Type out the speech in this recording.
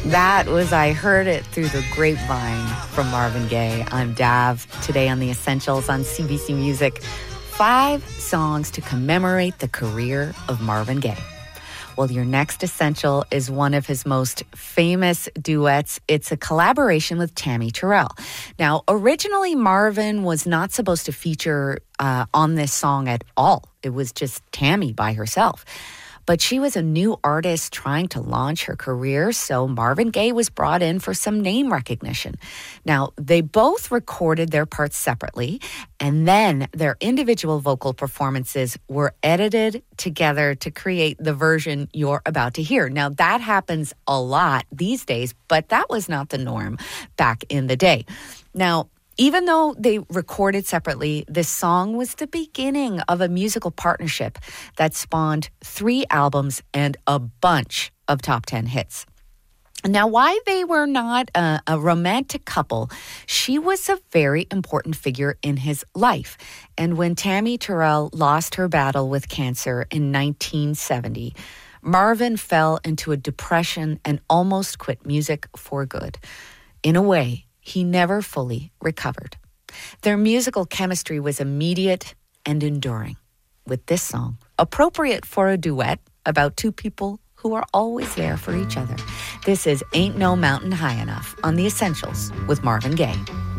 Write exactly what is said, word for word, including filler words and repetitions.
That was I Heard It Through the Grapevine from Marvin Gaye. I'm Dav. Today on The Essentials on C B C Music, five songs to commemorate the career of Marvin Gaye. Well, your next Essential is one of his most famous duets. It's a collaboration with Tammy Terrell. Now, originally, Marvin was not supposed to feature uh, on this song at all. It was just Tammy by herself. But she was a new artist trying to launch her career, so Marvin Gaye was brought in for some name recognition. Now, they both recorded their parts separately, and then their individual vocal performances were edited together to create the version you're about to hear. Now, that happens a lot these days, but that was not the norm back in the day. Now, even though they recorded separately, this song was the beginning of a musical partnership that spawned three albums and a bunch of top ten hits. Now, why they were not a, a romantic couple, she was a very important figure in his life. And when Tammy Terrell lost her battle with cancer in nineteen seventy, Marvin fell into a depression and almost quit music for good. In a way, he never fully recovered. Their musical chemistry was immediate and enduring, with this song, appropriate for a duet about two people who are always there for each other. This is Ain't No Mountain High Enough on The Essentials with Marvin Gaye.